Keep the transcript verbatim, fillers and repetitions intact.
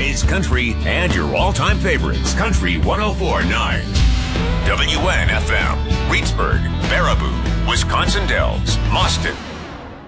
today's country and your all-time favorites. Country one oh four point nine. W N F M. Reedsburg, Baraboo, Wisconsin Dells, Mauston,